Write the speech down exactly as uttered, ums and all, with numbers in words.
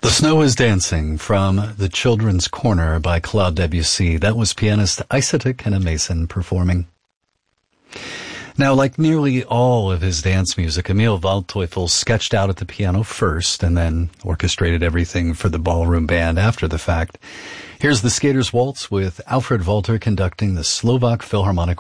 The Snow is Dancing from The Children's Corner by Claude Debussy. That was pianist Isata Kenna Mason performing. Now, like nearly all of his dance music, Emil Waldteufel sketched out at the piano first and then orchestrated everything for the ballroom band after the fact. Here's the Skater's Waltz with Alfred Walter conducting the Slovak Philharmonic